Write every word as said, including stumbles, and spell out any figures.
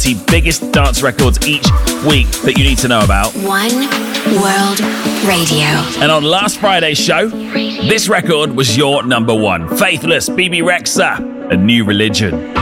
the biggest dance records each week that you need to know about. One World Radio. And on last Friday's show, this record was your number one. Faithless, B B Rexha, A New Religion.